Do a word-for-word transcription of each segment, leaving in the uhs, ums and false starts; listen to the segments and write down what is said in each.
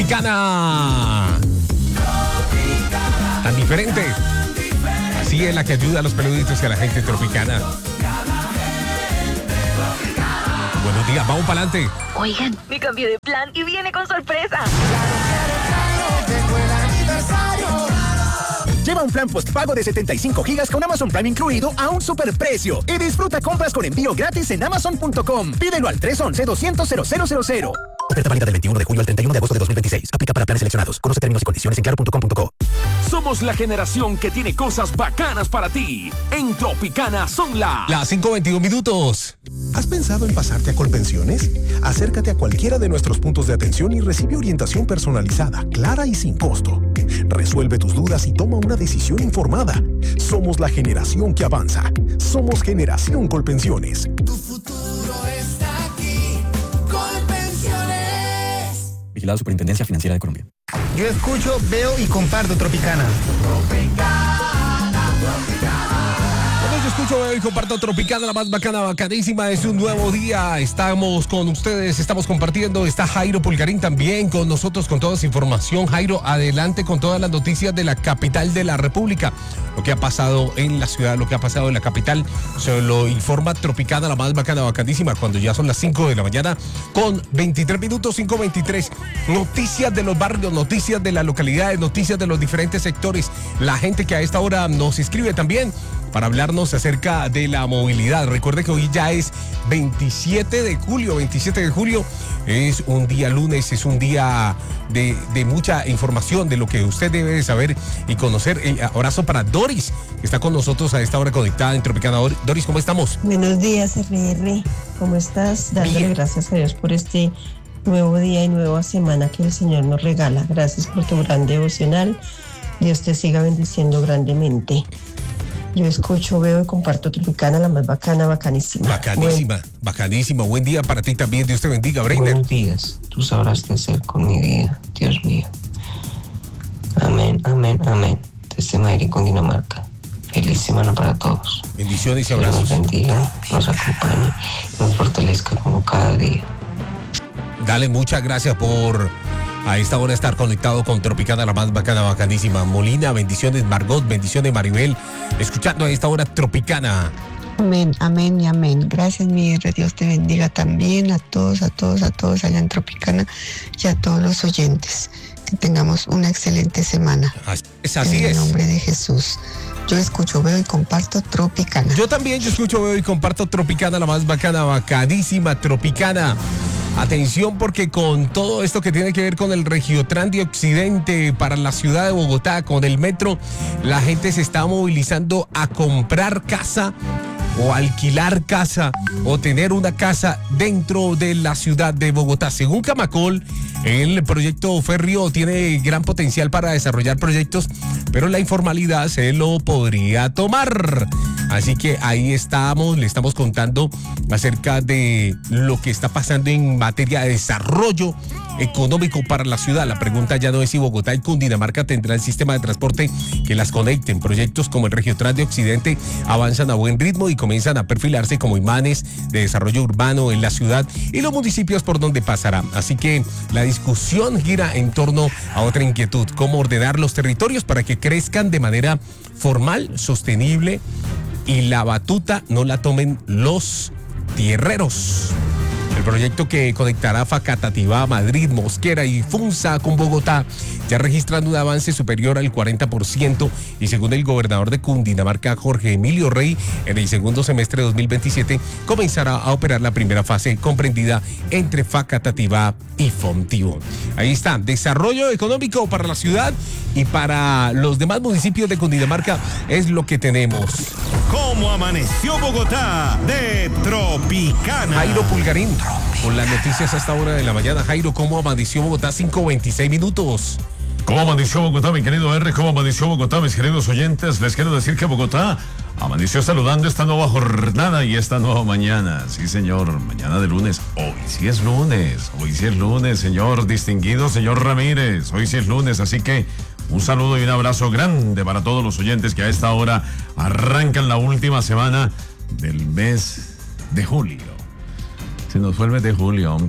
Tropicana. Tan diferente. Así es la que ayuda a los peluditos y a la gente tropicana. Buenos días, vamos para adelante. Oigan, me cambié de plan y viene con sorpresa. Lleva un plan postpago de setenta y cinco gigas con Amazon Prime incluido a un superprecio y disfruta compras con envío gratis en amazon punto com. Pídelo al tres once, doscientos, cero cero cero cero. Oferta válida del veintiuno de julio al treinta y uno de agosto de dos mil veintiséis. Aplica para planes seleccionados. Conoce términos y condiciones en claro punto com punto co. Somos la generación que tiene cosas bacanas para ti. En Tropicana son las... Las cinco veintidós minutos. ¿Has pensado en pasarte a Colpensiones? Acércate a cualquiera de nuestros puntos de atención y recibe orientación personalizada, clara y sin costo. Resuelve tus dudas y toma una decisión informada. Somos la generación que avanza. Somos Generación Colpensiones. Tu futuro está aquí. Colpensiones. Vigilado Superintendencia Financiera de Colombia. Yo escucho, veo y comparto Tropicana. Tropicana, Tropicana. Yo escucho, veo y comparto Tropicana, la más bacana, bacanísima. Es un nuevo día. Estamos con ustedes, estamos compartiendo. Está Jairo Pulgarín también con nosotros con toda esa información. Jairo, adelante con todas las noticias de la capital de la República. Lo que ha pasado en la ciudad, lo que ha pasado en la capital, se lo informa Tropicana, la más bacana, bacanísima, cuando ya son las cinco de la mañana con veintitrés minutos, cinco veintitrés. Noticias de los barrios, noticias de las localidades, noticias de los diferentes sectores. La gente que a esta hora nos escribe también para hablarnos acerca de la movilidad. Recuerde que hoy ya es veintisiete de julio, veintisiete de julio, es un día lunes, es un día de, de mucha información de lo que usted debe de saber y conocer. El abrazo para Doris, que está con nosotros a esta hora conectada en Tropicana. Doris, ¿cómo estamos? Buenos días, R R. ¿Cómo estás? Dándole Bien. Gracias a Dios por este nuevo día y nueva semana que el Señor nos regala. Gracias por tu gran devocional. Dios te siga bendiciendo grandemente. Yo escucho, veo y comparto Tropicana, la más bacana, bacanísima. Bacanísima, Buen... bacanísima. Buen día para ti también. Dios te bendiga, Breiner. Buenos días. Tú sabrás qué hacer con mi vida, Dios mío. Amén, amén, amén. Desde Madrid, con Dinamarca. Feliz semana para todos. Bendiciones y abrazos. Dios nos bendiga, nos acompañe, nos fortalezca como cada día. Dale, muchas gracias por a esta hora estar conectado con Tropicana, la más bacana, bacanísima. Molina, bendiciones. Margot, bendiciones. Maribel, escuchando a esta hora Tropicana. Amén, amén y amén. Gracias, mi Dios te bendiga también a todos, a todos, a todos allá en Tropicana y a todos los oyentes. Que tengamos una excelente semana. Es así en es. En el nombre de Jesús. Yo escucho, veo y comparto Tropicana. Yo también, yo escucho, veo y comparto Tropicana, la más bacana, bacanísima, Tropicana. Atención, porque con todo esto que tiene que ver con el Regiotran de Occidente para la ciudad de Bogotá, con el metro, la gente se está movilizando a comprar casa o alquilar casa o tener una casa dentro de la ciudad de Bogotá. Según Camacol, el proyecto Férreo tiene gran potencial para desarrollar proyectos, pero la informalidad se lo podría tomar. Así que ahí estamos, le estamos contando acerca de lo que está pasando en materia de desarrollo económico para la ciudad. La pregunta ya no es si Bogotá y Cundinamarca tendrán sistema de transporte que las conecten. Proyectos como el Regiotran de Occidente avanzan a buen ritmo y comienzan a perfilarse como imanes de desarrollo urbano en la ciudad y los municipios por donde pasará. Así que la discusión gira en torno a otra inquietud: cómo ordenar los territorios para que crezcan de manera formal, sostenible y la batuta no la tomen los tierreros. El proyecto que conectará Facatativá, Madrid, Mosquera y Funza con Bogotá ya registran un avance superior al cuarenta por ciento y según el gobernador de Cundinamarca, Jorge Emilio Rey, en el segundo semestre de dos mil veintisiete comenzará a operar la primera fase comprendida entre Facatativá y Fontibón. Ahí está, desarrollo económico para la ciudad y para los demás municipios de Cundinamarca es lo que tenemos. ¿Cómo amaneció Bogotá? De Tropicana. Jairo Pulgarín, con las noticias a esta hora de la mañana. Jairo, ¿cómo amaneció Bogotá? cinco veintiséis minutos. ¿Cómo amaneció Bogotá, mi querido R? ¿Cómo amaneció Bogotá, mis queridos oyentes? Les quiero decir que Bogotá amaneció saludando esta nueva jornada y esta nueva mañana. Sí, señor, mañana de lunes. Hoy sí es lunes. Hoy sí es lunes, señor distinguido, señor Ramírez. Hoy sí es lunes, así que un saludo y un abrazo grande para todos los oyentes que a esta hora arrancan la última semana del mes de julio. Se nos fue el mes de julio, hombre.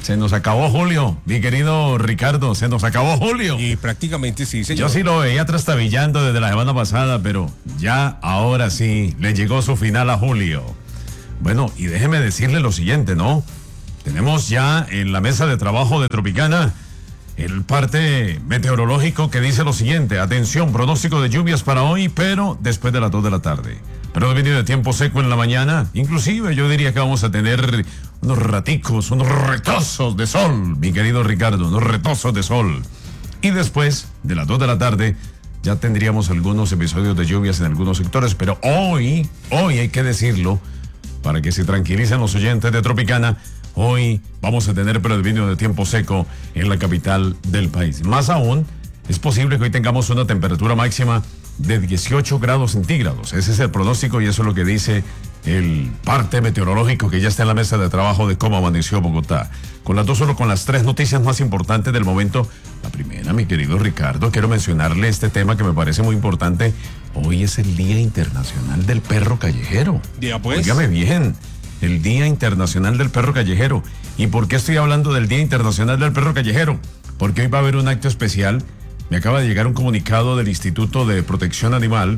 Se nos acabó julio, mi querido Ricardo, se nos acabó julio. Y prácticamente sí, señor. Yo sí lo veía trastabillando desde la semana pasada, pero ya ahora sí le llegó su final a julio. Bueno, y déjeme decirle lo siguiente, ¿no? Tenemos ya en la mesa de trabajo de Tropicana el parte meteorológico que dice lo siguiente: atención, pronóstico de lluvias para hoy, pero después de las dos de la tarde. Predominio de tiempo seco en la mañana. Inclusive yo diría que vamos a tener unos raticos, unos retozos de sol, mi querido Ricardo, unos retozos de sol. Y después de las dos de la tarde ya tendríamos algunos episodios de lluvias en algunos sectores, pero hoy, hoy hay que decirlo, para que se tranquilicen los oyentes de Tropicana, hoy vamos a tener predominio de tiempo seco en la capital del país. Más aún, es posible que hoy tengamos una temperatura máxima de dieciocho grados centígrados. Ese es el pronóstico y eso es lo que dice el parte meteorológico que ya está en la mesa de trabajo de cómo amaneció Bogotá. Con las dos, solo con las tres noticias más importantes del momento. La primera, mi querido Ricardo, quiero mencionarle este tema que me parece muy importante. Hoy es el Día Internacional del Perro Callejero. Ya pues. Óigame bien, el Día Internacional del Perro Callejero. ¿Y por qué estoy hablando del Día Internacional del Perro Callejero? Porque hoy va a haber un acto especial. Me acaba de llegar un comunicado del Instituto de Protección Animal,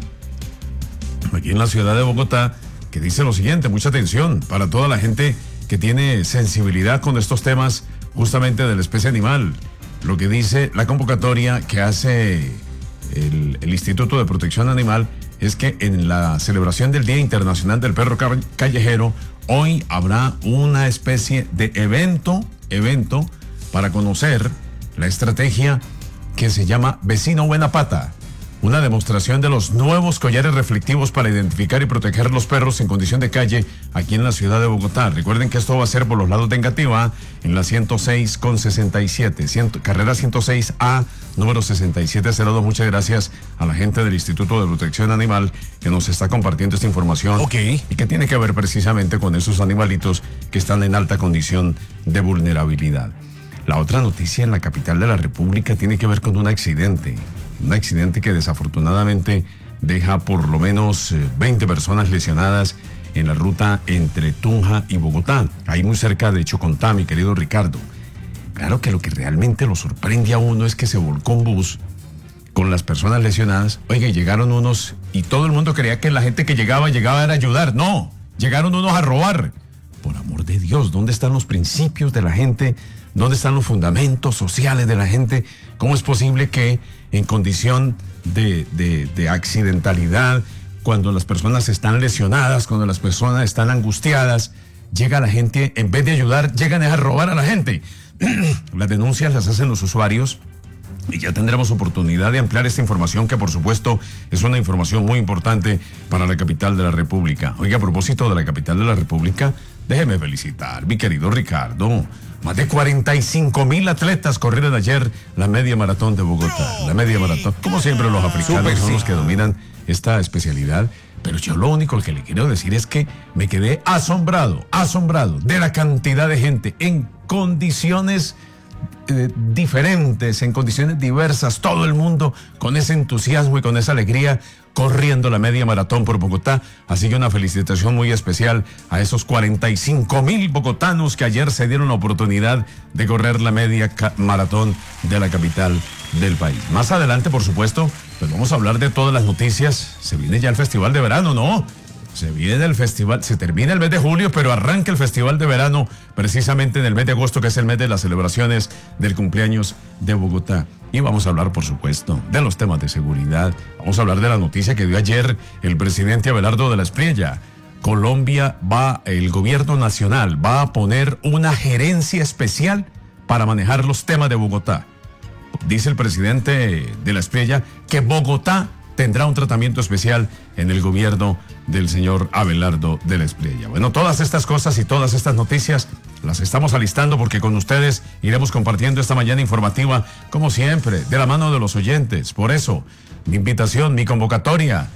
aquí en la ciudad de Bogotá, que dice lo siguiente: mucha atención para toda la gente que tiene sensibilidad con estos temas justamente de la especie animal. Lo que dice la convocatoria que hace el, el Instituto de Protección Animal es que en la celebración del Día Internacional del Perro Callejero, hoy habrá una especie de evento, evento para conocer la estrategia que se llama Vecino Buena Pata, una demostración de los nuevos collares reflectivos para identificar y proteger los perros en condición de calle aquí en la ciudad de Bogotá. Recuerden que esto va a ser por los lados de Engativá, en la ciento seis con sesenta y siete, carrera ciento seis A, número sesenta y siete cero dos. Muchas gracias a la gente del Instituto de Protección Animal que nos está compartiendo esta información. Ok. Y que tiene que ver precisamente con esos animalitos que están en alta condición de vulnerabilidad. La otra noticia en la capital de la República tiene que ver con un accidente. Un accidente que desafortunadamente deja por lo menos veinte personas lesionadas en la ruta entre Tunja y Bogotá, ahí muy cerca de Chocontá, mi querido Ricardo. Claro que lo que realmente lo sorprende a uno es que se volcó un bus con las personas lesionadas. Oiga, llegaron unos y todo el mundo creía que la gente que llegaba, llegaba a ayudar. No, llegaron unos a robar. Por amor de Dios, ¿dónde están los principios de la gente? ¿Dónde están los fundamentos sociales de la gente? ¿Cómo es posible que en condición de, de, de accidentalidad, cuando las personas están lesionadas, cuando las personas están angustiadas, llega la gente, en vez de ayudar, llegan a robar a la gente? Las denuncias las hacen los usuarios y ya tendremos oportunidad de ampliar esta información, que por supuesto es una información muy importante para la capital de la República. Oiga, a propósito de la capital de la República, déjeme felicitar, mi querido Ricardo. Más de cuarenta y cinco mil atletas corrieron ayer la media maratón de Bogotá. La media maratón. Como siempre, los africanos Super, son sí. los que dominan esta especialidad. Pero yo lo único que le quiero decir es que me quedé asombrado, asombrado de la cantidad de gente en condiciones eh, diferentes, en condiciones diversas. Todo el mundo con ese entusiasmo y con esa alegría corriendo la media maratón por Bogotá. Así que una felicitación muy especial a esos cuarenta y cinco mil bogotanos que ayer se dieron la oportunidad de correr la media maratón de la capital del país. Más adelante, por supuesto, pues vamos a hablar de todas las noticias. Se viene ya el Festival de Verano, ¿no? Se viene el festival, se termina el mes de julio, pero arranca el Festival de Verano precisamente en el mes de agosto, que es el mes de las celebraciones del cumpleaños de Bogotá. Y vamos a hablar, por supuesto, de los temas de seguridad. Vamos a hablar de la noticia que dio ayer el presidente Abelardo de la Espriella. Colombia va, el gobierno nacional va a poner una gerencia especial para manejar los temas de Bogotá. Dice el presidente de la Espriella que Bogotá tendrá un tratamiento especial en el gobierno del señor Abelardo de la Espriella. Bueno, todas estas cosas y todas estas noticias las estamos alistando porque con ustedes iremos compartiendo esta mañana informativa, como siempre, de la mano de los oyentes. Por eso, mi invitación, mi convocatoria,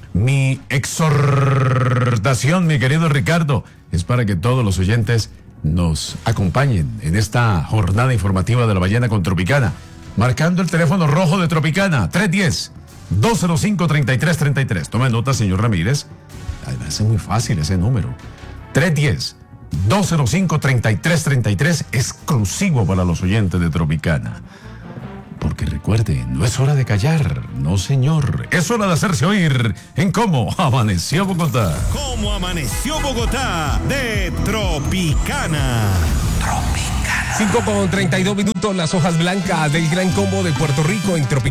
mi exhortación, mi querido Ricardo, es para que todos los oyentes nos acompañen en esta jornada informativa de la Mañana con Tropicana, marcando el teléfono rojo de Tropicana, tres uno cero, dos cero cinco, tres tres tres tres. Tome nota, señor Ramírez. Además es muy fácil ese número. tres uno cero, dos cero cinco, treinta y tres treinta y tres, exclusivo para los oyentes de Tropicana. Porque recuerde, no es hora de callar, no señor, es hora de hacerse oír en Cómo Amaneció Bogotá. ¿Cómo amaneció Bogotá? De Tropicana. cinco con treinta y dos minutos, las hojas blancas del Gran Combo de Puerto Rico en Tropicana.